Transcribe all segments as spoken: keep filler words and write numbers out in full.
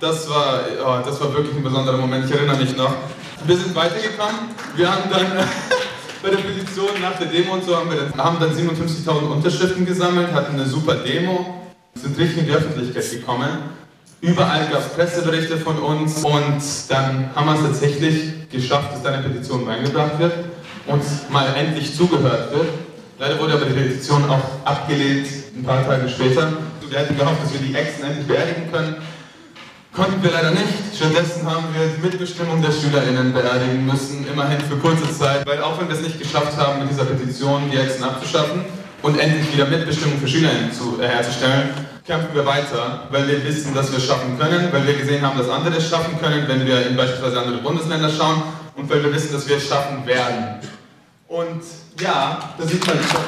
Das war, oh, das war wirklich ein besonderer Moment, ich erinnere mich noch. Wir sind weitergekommen, wir haben dann bei der Petition nach der Demo und so, haben wir dann, haben dann siebenundfünfzigtausend Unterschriften gesammelt, hatten eine super Demo, sind richtig in die Öffentlichkeit gekommen. Überall gab es Presseberichte von uns und dann haben wir es tatsächlich geschafft, dass da eine Petition reingebracht wird und mal endlich zugehört wird. Leider wurde aber die Petition auch abgelehnt, ein paar Tage später. Wir hätten gehofft, dass wir die Echsen endlich beerdigen können. Konnten wir leider nicht. Stattdessen haben wir die Mitbestimmung der SchülerInnen beerdigen müssen, immerhin für kurze Zeit, weil auch wenn wir es nicht geschafft haben, mit dieser Petition die Echsen abzuschaffen und endlich wieder Mitbestimmung für SchülerInnen zu, äh, herzustellen, kämpfen wir weiter, weil wir wissen, dass wir es schaffen können, weil wir gesehen haben, dass andere es schaffen können, wenn wir in beispielsweise andere Bundesländer schauen und weil wir wissen, dass wir es schaffen werden. Und ja, da sieht man schon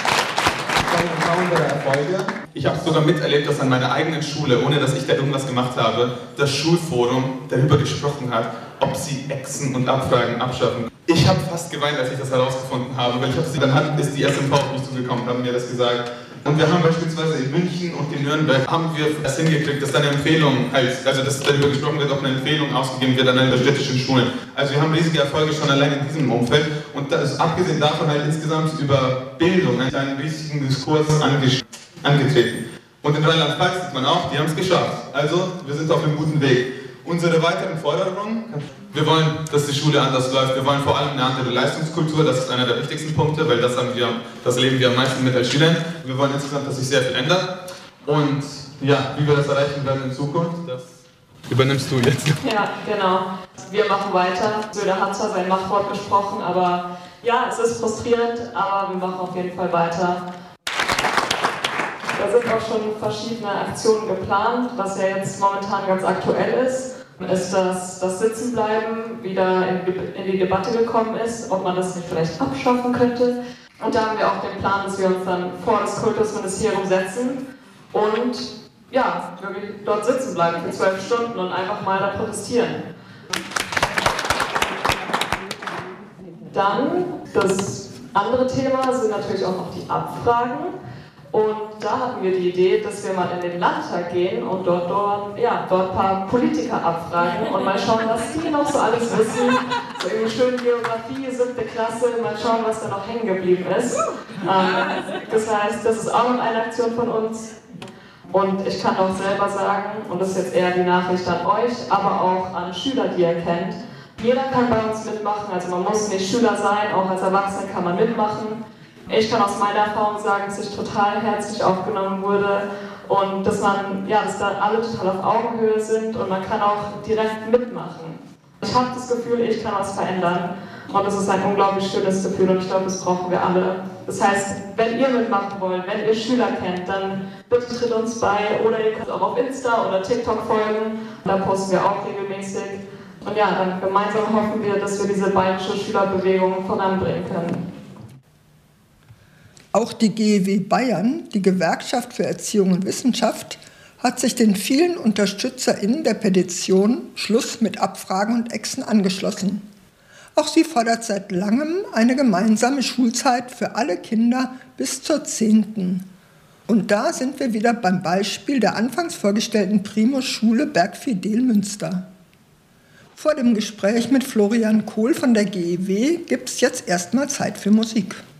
der Erfolge. Ich habe sogar miterlebt, dass an meiner eigenen Schule, ohne dass ich da irgendwas gemacht habe, das Schulforum darüber gesprochen hat, ob sie Echsen und Abfragen abschaffen. Ich habe fast geweint, als ich das herausgefunden habe, weil ich habe sie, dann hat, ist die S M V auf mich zugekommen, haben mir das gesagt. Und wir haben beispielsweise in München und in Nürnberg haben wir es hingekriegt, dass da eine Empfehlung, also dass darüber gesprochen wird, ob eine Empfehlung ausgegeben wird an den städtischen Schulen. Also wir haben riesige Erfolge schon allein in diesem Umfeld und das ist abgesehen davon halt insgesamt über Bildung einen riesigen Diskurs angetreten. Und in Rheinland-Pfalz sieht man auch, die haben es geschafft. Also wir sind auf einem guten Weg. Unsere weiteren Forderungen: Wir wollen, dass die Schule anders läuft. Wir wollen vor allem eine andere Leistungskultur. Das ist einer der wichtigsten Punkte, weil das, haben wir, das leben wir am meisten mit als Schüler. Wir wollen insgesamt, dass sich sehr viel ändert. Und ja, wie wir das erreichen werden in Zukunft, das übernimmst du jetzt. Ja, genau. Wir machen weiter. Söder hat zwar sein Machtwort gesprochen, aber ja, es ist frustrierend, aber wir machen auf jeden Fall weiter. Da sind auch schon verschiedene Aktionen geplant. Was ja jetzt momentan ganz aktuell ist, ist, dass das Sitzenbleiben wieder in, in die Debatte gekommen ist, ob man das nicht vielleicht abschaffen könnte. Und da haben wir auch den Plan, dass wir uns dann vor das Kultusministerium setzen und ja, wirklich dort sitzen bleiben für zwölf Stunden und einfach mal da protestieren. Dann, das andere Thema sind natürlich auch noch die Abfragen. Und da hatten wir die Idee, dass wir mal in den Landtag gehen und dort, dort, ja, dort ein paar Politiker abfragen und mal schauen, was die noch so alles wissen. So irgendwie schön Geografie, siebte Klasse, mal schauen, was da noch hängen geblieben ist. Ähm, das heißt, das ist auch noch eine Aktion von uns. Und ich kann auch selber sagen, und das ist jetzt eher die Nachricht an euch, aber auch an Schüler, die ihr kennt, jeder kann bei uns mitmachen, also man muss nicht Schüler sein, auch als Erwachsener kann man mitmachen. Ich kann aus meiner Erfahrung sagen, dass ich total herzlich aufgenommen wurde und dass man, ja, dass da alle total auf Augenhöhe sind und man kann auch direkt mitmachen. Ich habe das Gefühl, ich kann was verändern und das ist ein unglaublich schönes Gefühl und ich glaube, das brauchen wir alle. Das heißt, wenn ihr mitmachen wollt, wenn ihr Schüler kennt, dann bitte tritt uns bei oder ihr könnt auch auf Insta oder TikTok folgen, da posten wir auch regelmäßig. Und ja, dann gemeinsam hoffen wir, dass wir diese bayerische Schülerbewegung voranbringen können. Auch die G E W Bayern, die Gewerkschaft für Erziehung und Wissenschaft, hat sich den vielen UnterstützerInnen der Petition Schluss mit Abfragen und Echsen angeschlossen. Auch sie fordert seit langem eine gemeinsame Schulzeit für alle Kinder bis zur zehnten Und da sind wir wieder beim Beispiel der anfangs vorgestellten Primus-Schule Bergfidel Münster. Vor dem Gespräch mit Florian Kohl von der G E W gibt es jetzt erstmal Zeit für Musik.